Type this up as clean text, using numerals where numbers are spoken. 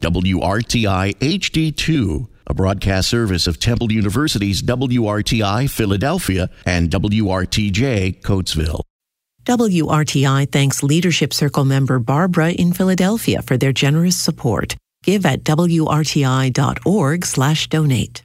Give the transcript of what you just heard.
WRTI HD2, a broadcast service of Temple University's WRTI Philadelphia and WRTJ Coatesville. WRTI thanks Leadership Circle member Barbara in Philadelphia for their generous support. Give at WRTI.org/donate.